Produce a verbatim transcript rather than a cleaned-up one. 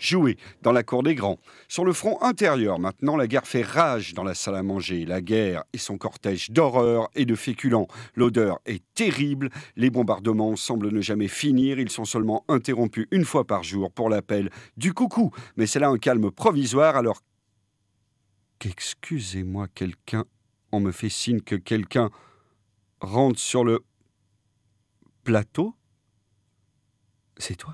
jouer dans la cour des grands. Sur le front intérieur, maintenant, la guerre fait rage dans la salle à manger. La guerre et son cortège d'horreur et de féculents. L'odeur est terrible. Les bombardements semblent ne jamais finir. Ils sont seulement interrompus une fois par jour pour l'appel du coucou. Mais c'est là un calme provisoire alors qu'excusez-moi, quelqu'un... On me fait signe que quelqu'un rentre sur le plateau. C'est toi ?